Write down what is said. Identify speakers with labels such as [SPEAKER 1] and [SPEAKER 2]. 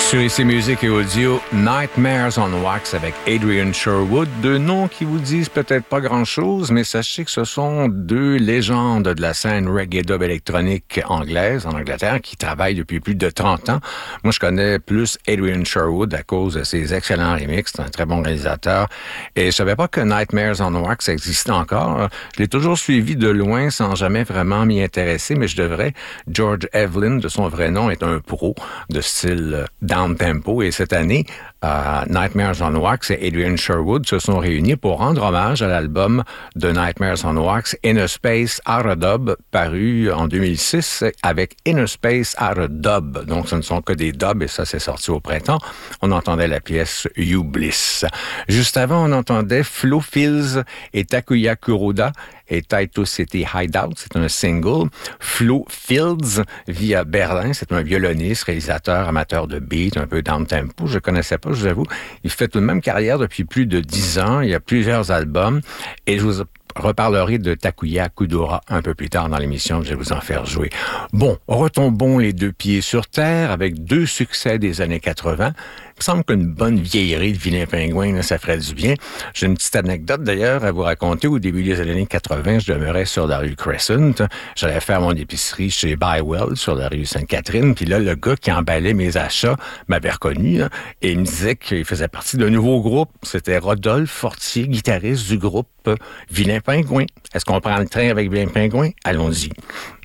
[SPEAKER 1] Sur ICI Musique et Audio, Nightmares on Wax avec Adrian Sherwood. Deux noms qui vous disent peut-être pas grand-chose, mais sachez que ce sont deux légendes de la scène reggae dub électronique anglaise, en Angleterre, qui travaillent depuis plus de 30 ans. Moi, je connais plus Adrian Sherwood à cause de ses excellents remixes. C'est un très bon réalisateur. Et je savais pas que Nightmares on Wax existait encore. Je l'ai toujours suivi de loin sans jamais vraiment m'y intéresser, mais je devrais. George Evelyn, de son vrai nom, est un pro de style down-tempo. Et cette année, Nightmares on Wax et Adrian Sherwood se sont réunis pour rendre hommage à l'album de Nightmares on Wax, Inner Space Out of Dub, paru en 2006 avec Inner Space Out of Dub. Donc, ce ne sont que des dubs et ça, c'est sorti au printemps. On entendait la pièce You Bliss. Juste avant, on entendait Flo Fils et Takuya Kuroda et Taito City Hideout. C'est un single. Flo Fields vit à Berlin. C'est un violoniste, réalisateur, amateur de beat, un peu down-tempo. Je connaissais pas, je vous avoue. Il fait toute même carrière depuis plus de 10 ans. Il y a plusieurs albums. Et je vous reparlerai de Takuya Kuroda un peu plus tard dans l'émission. Je vais vous en faire jouer. Bon, retombons les deux pieds sur terre avec deux succès des années 80. Il me semble qu'une bonne vieillerie de Vilain Pingouin, là, ça ferait du bien. J'ai une petite anecdote d'ailleurs à vous raconter. Au début des années 80, je demeurais sur la rue Crescent. J'allais faire mon épicerie chez Bywell sur la rue Sainte-Catherine. Puis là, le gars qui emballait mes achats m'avait reconnu là, et il me disait qu'il faisait partie d'un nouveau groupe. C'était Rodolphe Fortier, guitariste du groupe Vilain Pingouin. Est-ce qu'on prend le train avec Vilain Pingouin? Allons-y.